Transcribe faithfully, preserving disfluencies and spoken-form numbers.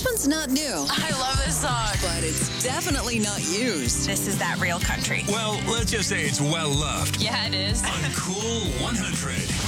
one's not new, I love this song. but it's definitely not used. This is that real country. Well, let's just say it's well loved. Yeah, it is. On Cool one hundred.